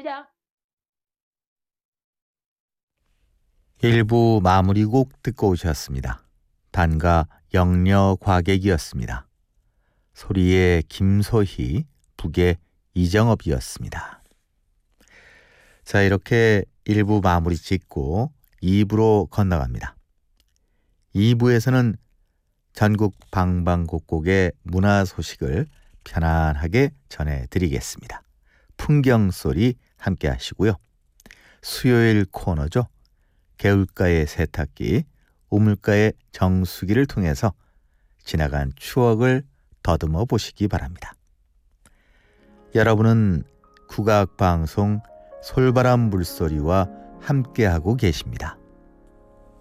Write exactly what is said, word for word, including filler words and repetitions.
시작. 일 부 마무리곡 듣고 오셨습니다. 단가 영려 과객이었습니다. 소리의 김소희, 북의 이정업이었습니다. 자, 이렇게 일 부 마무리 짓고 이 부로 건너갑니다. 이 부에서는 전국 방방곡곡의 문화 소식을 편안하게 전해드리겠습니다. 풍경소리 함께 하시고요. 수요일 코너죠. 개울가의 세탁기, 우물가의 정수기를 통해서 지나간 추억을 더듬어 보시기 바랍니다. 여러분은 국악방송 솔바람 물소리와 함께하고 계십니다.